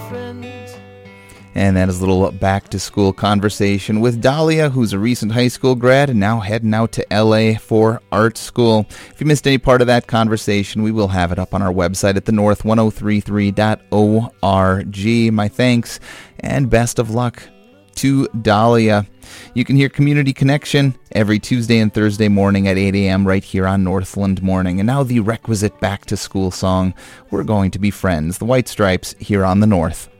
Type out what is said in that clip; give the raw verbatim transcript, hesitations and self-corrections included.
And that is a little back-to-school conversation with Dahlia, who's a recent high school grad and now heading out to L A for art school. If you missed any part of that conversation, we will have it up on our website at the north ten thirty-three dot org. My thanks and best of luck to Dahlia. You can hear Community Connection every Tuesday and Thursday morning at eight a.m. right here on Northland Morning. And now the requisite back-to-school song, We're Going to Be Friends, the White Stripes here on the North.